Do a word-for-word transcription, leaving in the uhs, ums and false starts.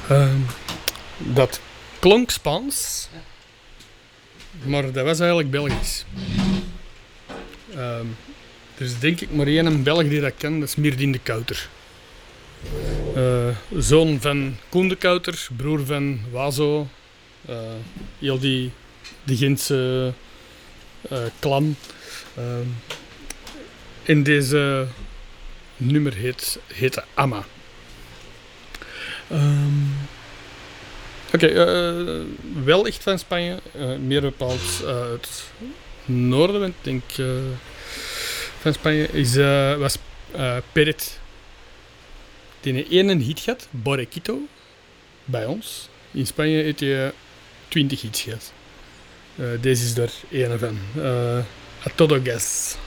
Uh, dat klonk Spaans, maar dat was eigenlijk Belgisch. Uh, er is denk ik maar één Belg die dat kan, dat is Mierdien de Kouter. Uh, zoon van Koen de Kouter, broer van Wazo, uh, heel die, die Gentse uh, clan. Uh, en deze nummer heet, heette Amma. Um, Oké, okay, uh, wel echt van Spanje, uh, meer bepaald uh, het noorden, want ik denk uh, van Spanje, is, uh, was uh, Peret. Die heeft één hit gehad, Borrequito, bij ons. In Spanje heeft hij twintig hits gehad. Uh, deze is er één van. Uh, A Todo Gas.